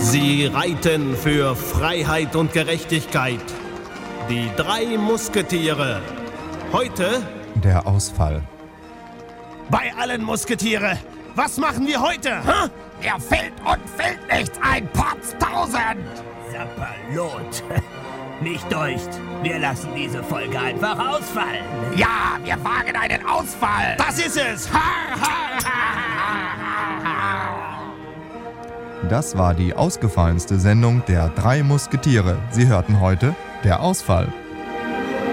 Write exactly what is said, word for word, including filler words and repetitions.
Sie reiten für Freiheit und Gerechtigkeit. Die drei Musketiere. Heute der Ausfall. Bei allen Musketiere, was machen wir heute? Hä? Mir fehlt und fehlt nichts ein Potztausend. Sapperlot. Nicht deucht. Wir lassen diese Folge einfach ausfallen. Ja, wir wagen einen Ausfall. Das ist es. Das war die ausgefallenste Sendung der drei Musketiere. Sie hörten heute der Ausfall.